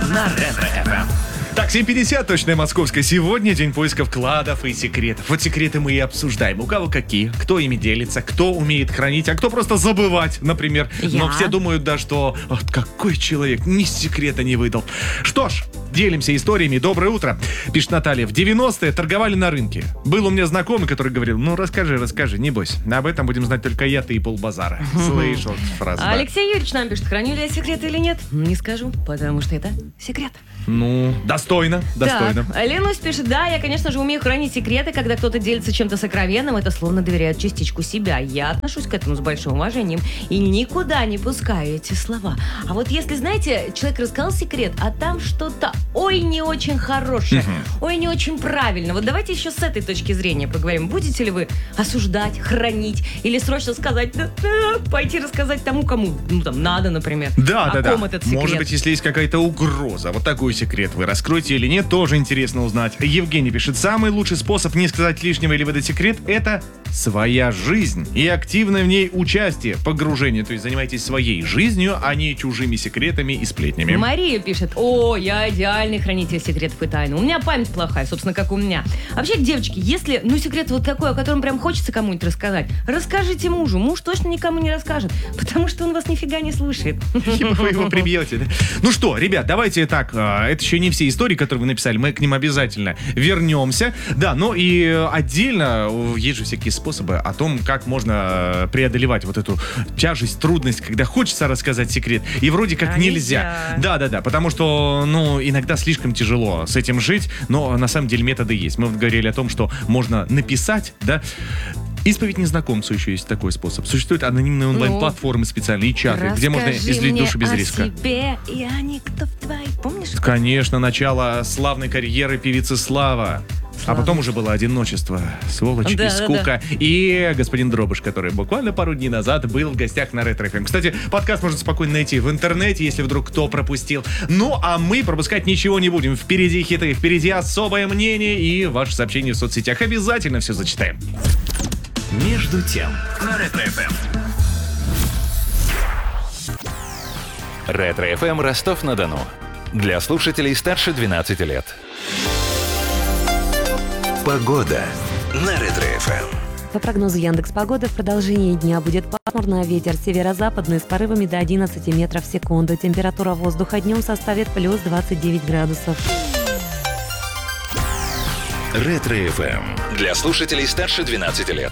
на Ретро-ФМ. Так, 7:50, точное московское. Сегодня день поиска вкладов и секретов. Вот секреты мы и обсуждаем. У кого какие, кто ими делится, кто умеет хранить, а кто просто забывать, например. Но все думают, да, что вот какой человек ни секрета не выдал. Что ж, делимся историями. Доброе утро. Пишет Наталья. В 90-е торговали на рынке. Был у меня знакомый, который говорил: ну расскажи, не бойся. Об этом будем знать только я, ты и полбазара. Слышал фразу. Да. Алексей Юрьевич нам пишет: храню ли я секреты или нет? Не скажу, потому что это секрет. Ну, достойно. Так, Ленусь пишет: да, я, конечно же, умею хранить секреты. Когда кто-то делится чем-то сокровенным, это словно доверяет частичку себя. Я отношусь к этому с большим уважением и никуда не пускаю эти слова. А вот если, знаете, человек рассказал секрет, а там что-то ой, не очень хорошее, ой, не очень правильно. Вот давайте еще с этой точки зрения поговорим. Будете ли вы осуждать, хранить или срочно сказать, пойти рассказать тому, кому там надо, например? Да. Ком этот секрет? Может быть, если есть какая-то угроза, вот такой секрет вы раскроете или нет, тоже интересно узнать. Евгений пишет: самый лучший способ не сказать лишнего или выдать секрет — это своя жизнь и активное в ней участие, погружение. То есть занимайтесь своей жизнью, а не чужими секретами и сплетнями. Мария пишет: о, я идеальный хранитель секретов и тайн. У меня память плохая, собственно, как у меня. Вообще, девочки, если, секрет вот такой, о котором прям хочется кому-нибудь рассказать, расскажите мужу. Муж точно никому не расскажет, потому что он вас нифига не слушает. Вы его прибьете. Ну что, ребят, давайте так, это еще не все истории, которые вы написали, мы к ним обязательно вернемся. Да, но и отдельно есть же всякие способы о том, как можно преодолевать вот эту тяжесть, трудность, когда хочется рассказать секрет, и вроде как нельзя. Да, потому что, иногда слишком тяжело с этим жить, но на самом деле методы есть. Мы вот говорили о том, что можно написать, да. Исповедь незнакомцу еще есть такой способ. Существуют анонимные онлайн-платформы специальные, чаты, где можно излить душу без риска. Себе, я никто в твоей. Помнишь? Конечно, начало славной карьеры певицы Слава. А потом уже было одиночество, сволочь и скука. И господин Дробыш, который буквально пару дней назад был в гостях на Ретро-ФМ. Кстати, подкаст можно спокойно найти в интернете, если вдруг кто пропустил. Ну, а мы пропускать ничего не будем. Впереди хиты, впереди особое мнение и ваши сообщения в соцсетях. Обязательно все зачитаем. Между тем на Ретро-ФМ. Ретро-ФМ Ростов-на-Дону. Для слушателей старше 12 лет. Погода на Ретро-ФМ. По прогнозу Яндекс.Погоды, в продолжении дня будет пасмурно, ветер северо-западный с порывами до 11 метров в секунду. Температура воздуха днем составит плюс 29 градусов. Ретро-ФМ. Для слушателей старше 12 лет.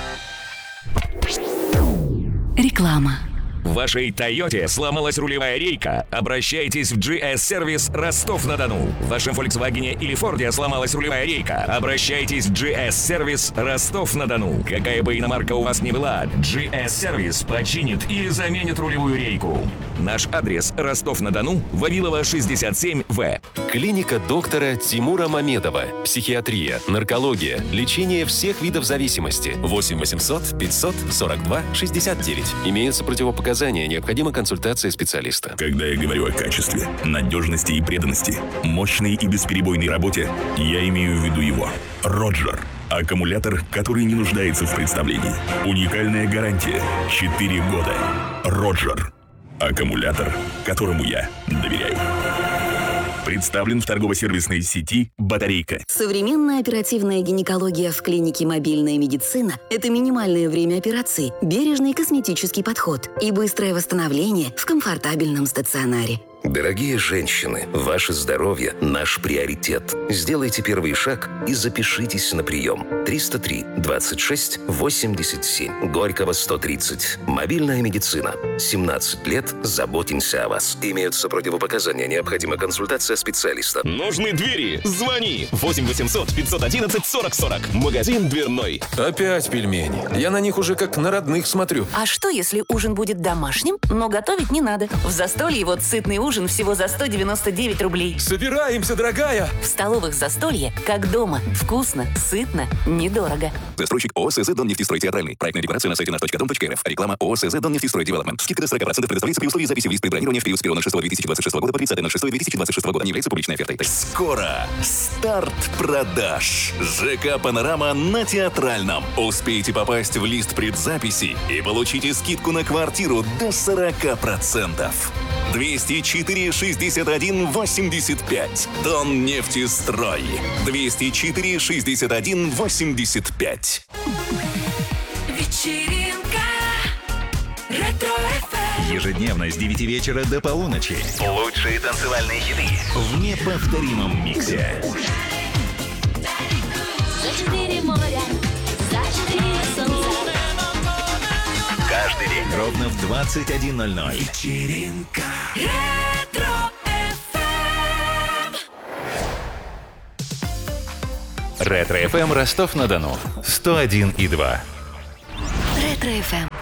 Реклама. В вашей Тойоте сломалась рулевая рейка? Обращайтесь в GS-сервис Ростов-на-Дону. В вашем Volkswagen или Форде сломалась рулевая рейка? Обращайтесь в GS-сервис Ростов-на-Дону. Какая бы иномарка у вас ни была, GS-сервис починит или заменит рулевую рейку. Наш адрес: Ростов-на-Дону, Вавилова, 67В. Клиника доктора Тимура Мамедова. Психиатрия, наркология, лечение всех видов зависимости. 8 800 542 69. Имеются противопоказания, необходима консультация специалиста. Когда я говорю о качестве, надежности и преданности, мощной и бесперебойной работе, я имею в виду его. Роджер. Аккумулятор, который не нуждается в представлении. Уникальная гарантия. 4 года. Роджер. Аккумулятор, которому я доверяю. Представлен в торгово-сервисной сети «Батарейка». Современная оперативная гинекология в клинике «Мобильная медицина» – это минимальное время операций, бережный косметический подход и быстрое восстановление в комфортабельном стационаре. Дорогие женщины, ваше здоровье – наш приоритет. Сделайте первый шаг и запишитесь на прием. 303 26 87, Горького 130. Мобильная медицина. 17 лет заботимся о вас. Имеются противопоказания, необходима консультация специалиста. Нужны двери? Звони. 8 800 511 40 40. Магазин дверной. Опять пельмени. Я на них уже как на родных смотрю. А что, если ужин будет домашним, но готовить не надо? В Застолье вот сытный ужин всего за 199 рублей. Собираемся, дорогая! В столовых Застолье, как дома. Вкусно, сытно, недорого. Застройщик ООО СЗ Доннефтестрой Театральный. Проектная декларация на сайте nаш.дом.рф. Реклама ООО СЗ Доннефтестрой Девелопмент. Скидка до 40% предоставляется при условии записи в лист предбронирования в период с 1.06.2026 года по 30.06.2026 года. Не является публичной офертой. Скоро старт продаж. ЖК «Панорама» на Театральном. Успейте попасть в лист предзаписи и получите скидку на квартиру до 40%. 204-61-85. Доннефтестрой. 204-61-85. Вечеринка Ретро-ФМ. Ежедневно с 9 вечера до полуночи. Лучшие танцевальные хиты в неповторимом миксе. За 4 моря, за 4 солнца. Каждый день ровно в 21:00. Вечеринка Ретро-ФМ. Ретро-ФМ Ростов-на-Дону. 101,2. Ретро-ФМ.